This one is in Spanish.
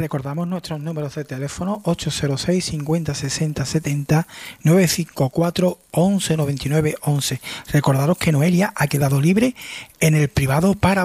Recordamos nuestros números de teléfono: 806 50 60 70, 954 11 99 11. Recordaros que Noelia ha quedado libre en el privado para